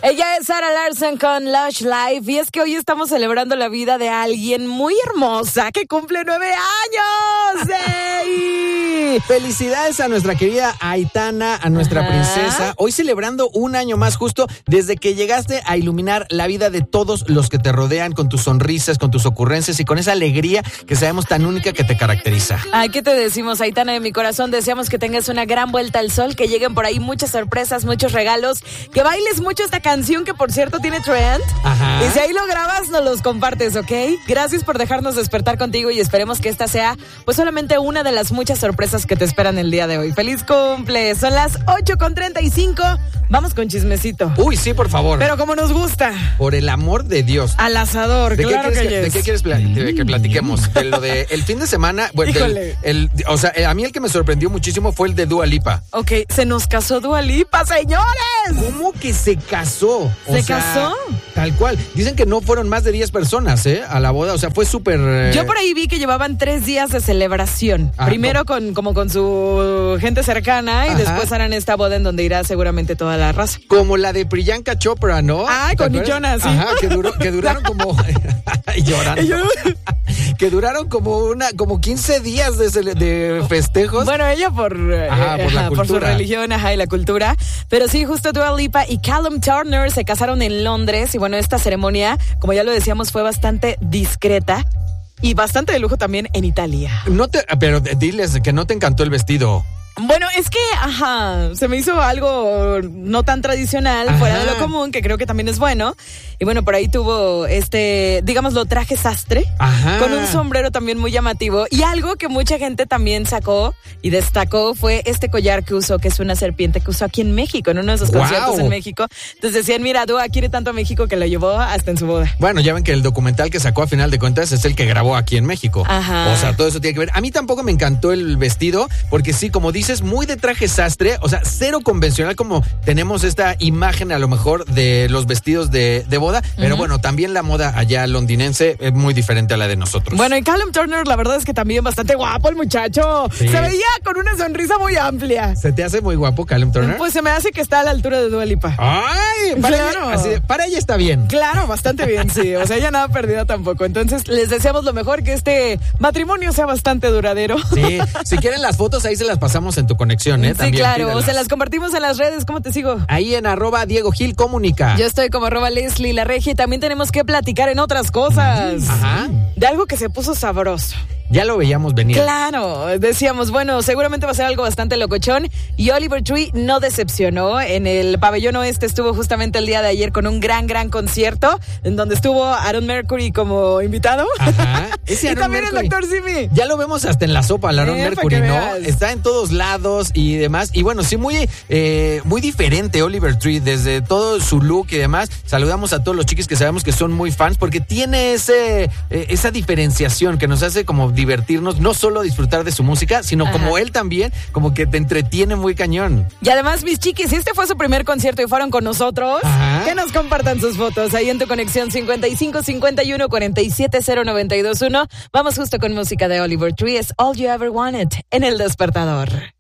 Ella es Sarah Larsson con Lush Life y es que hoy estamos celebrando la vida de alguien muy hermosa que cumple 9 años. ¡Ey! Felicidades a nuestra querida Aitana, a nuestra princesa. Hoy celebrando un año más justo desde que llegaste a iluminar la vida de todos los que te rodean con tus sonrisas, con tus ocurrencias y con esa alegría que sabemos tan única que te caracteriza. Ay, ¿qué te decimos, Aitana de mi corazón? Deseamos que tengas una gran vuelta al sol, que lleguen por ahí muchas sorpresas, muchos regalos, que bailes mucho esta canción que por cierto tiene trend. Ajá. Y si ahí lo grabas, nos los compartes, ¿ok? Gracias por dejarnos despertar contigo y esperemos que esta sea pues solamente una de las muchas sorpresas que te esperan el día de hoy. ¡Feliz cumple! Son las 8:35. Vamos con chismecito. Uy, sí, por favor. Pero como nos gusta. Por el amor de Dios. Al asador, claro que ¿De qué quieres que platiquemos? De lo de el fin de semana. Bueno, a mí el que me sorprendió muchísimo fue el de Dua Lipa. Ok, se nos casó Dua Lipa, señores. ¿Cómo que se casó? ¿Se casó? Tal cual. Dicen que no fueron más de 10 personas, a la boda. O sea, fue súper... Yo por ahí vi que llevaban 3 días de celebración. Primero con su gente cercana y después harán esta boda en donde irá seguramente toda la raza. Como la de Priyanka Chopra, ¿no? Ah, con Jonas, sí. Ajá, que duraron como... llorando. Que duraron como 15 días de festejos. Bueno, ella por su religión, y la cultura. Pero sí, justo Dua Lipa y Callum Turner se casaron en Londres. Y bueno, esta ceremonia, como ya lo decíamos, fue bastante discreta y bastante de lujo también en Italia. Pero diles que no te encantó el vestido. Bueno, es que, se me hizo algo no tan tradicional, fuera de lo común, que creo que también es bueno. Y bueno, por ahí tuvo digámoslo, traje sastre, con un sombrero también muy llamativo. Y algo que mucha gente también sacó y destacó fue este collar que usó, que es una serpiente que usó aquí en México, en uno de esos conciertos en México. Entonces decían, mira, Dua quiere tanto a México que lo llevó hasta en su boda. Bueno, ya ven que el documental que sacó a final de cuentas es el que grabó aquí en México. Ajá. O sea, todo eso tiene que ver. A mí tampoco me encantó el vestido, porque sí, como dices, muy de traje sastre, o sea, cero convencional como tenemos esta imagen a lo mejor de los vestidos de boda, pero bueno, también la moda allá londinense es muy diferente a la de nosotros. Bueno, y Callum Turner, la verdad es que también bastante guapo el muchacho. Sí. Se veía con una sonrisa muy amplia. ¿Se te hace muy guapo Callum Turner? Pues se me hace que está a la altura de Dua Lipa. ¡Ay! Para ella está bien. Claro, bastante bien, sí. O sea, ella nada perdida tampoco. Entonces, les deseamos lo mejor, que este matrimonio sea bastante duradero. Sí, si quieren las fotos, ahí se las pasamos en tu conexión, ¿eh? Sí, también, claro, pídalas. se las compartimos en las redes. ¿Cómo te sigo? Ahí en @DiegoGilComunica. Yo estoy como @Leslie La Regia y también tenemos que platicar en otras cosas. De algo que se puso sabroso. Ya lo veíamos venir. Claro, decíamos, bueno, seguramente va a ser algo bastante locochón. Y Oliver Tree no decepcionó. En el Pabellón Oeste estuvo justamente el día de ayer con un gran concierto, en donde estuvo Aaron Mercury como invitado. Ese y Aaron también Mercury, el Dr. Simi. Ya lo vemos hasta en la sopa, el Aaron Mercury, ¿no? Está en todos lados y demás. Y bueno, sí, muy diferente Oliver Tree, desde todo su look y demás. Saludamos a todos los chiquis que sabemos que son muy fans, porque tiene esa diferenciación que nos hace como divertirnos, no solo disfrutar de su música, sino como él también, como que te entretiene muy cañón. Y además, mis chiquis, si este fue su primer concierto y fueron con nosotros, que nos compartan sus fotos ahí en tu conexión 55 51 47 0921. Vamos justo con música de Oliver Tree, es All You Ever Wanted en El Despertador.